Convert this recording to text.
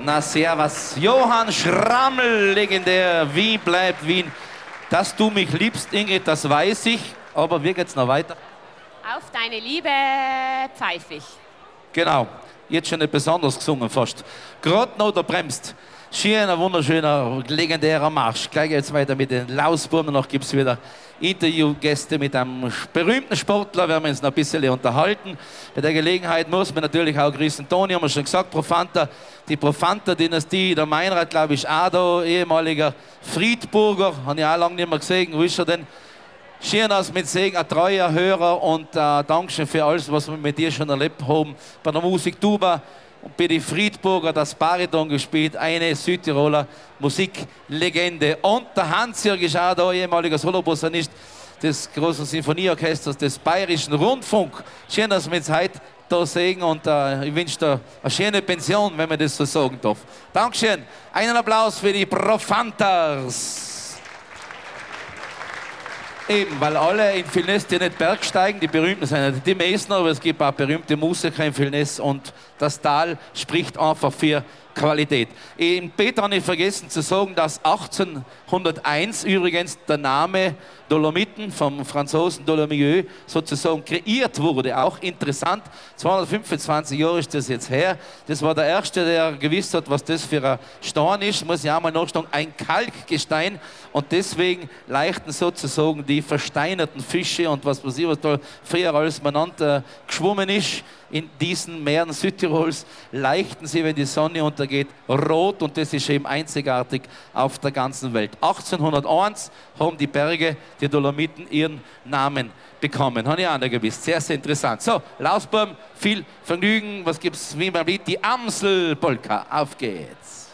Na servus. Johann Schrammel, legendär. Wien bleibt Wien. Dass du mich liebst, Ingrid, das weiß ich. Aber wie geht's noch weiter? Auf deine Liebe pfeife ich. Genau. Jetzt schon nicht besonders gesungen fast. Gerade noch der bremst. Schöner, wunderschöner, legendärer Marsch. Gleich geht's weiter mit den Lausbuben. Noch gibt's wieder Interviewgäste mit einem berühmten Sportler. Werden wir uns noch ein bisschen unterhalten. Bei der Gelegenheit muss man natürlich auch grüßen. Toni, haben wir schon gesagt, Profanta. Die Profanta-Dynastie, der Meinrad, glaube ich, auch da, ehemaliger Friedburger. Habe ich auch lange nicht mehr gesehen. Wo ist er denn? Schön aus mit Segen, ein treuer Hörer und Dankeschön für alles, was wir mit dir schon erlebt haben. Bei der Musik Tuba und bei den Friedburger das Bariton gespielt, eine Südtiroler Musiklegende. Und der Hans-Jörg ist auch da, ehemaliger Soloposaunist des großen Sinfonieorchesters des Bayerischen Rundfunk. Schön, dass wir jetzt heute da sehen und ich wünsche dir eine schöne Pension, wenn man das so sagen darf. Dankeschön. Einen Applaus für die Profantas. Eben, weil alle in Vilnes, die nicht bergsteigen, die berühmten sind die meisten, aber es gibt auch berühmte Musiker in Vilnes und das Tal spricht einfach für Qualität. In Peter habe ich vergessen zu sagen, dass 1801 übrigens der Name Dolomiten vom Franzosen Dolomieu sozusagen kreiert wurde. Auch interessant, 225 Jahre ist das jetzt her. Das war der Erste, der gewusst hat, was das für ein Stein ist. Muss ich auch mal nachschauen, ein Kalkgestein. Und deswegen leichten sozusagen die versteinerten Fische und was weiß ich, was da früher alles miteinander geschwommen ist, in diesen Meeren Südtirols, leichten sie, wenn die Sonne untergeht, rot und das ist eben einzigartig auf der ganzen Welt. 1801 haben die Berge, die Dolomiten, ihren Namen bekommen. Habe ich auch noch gewusst. Sehr, sehr interessant. So, Lausbuben, viel Vergnügen. Was gibt's wie beim Lied? Die Amsel-Polka. Auf geht's.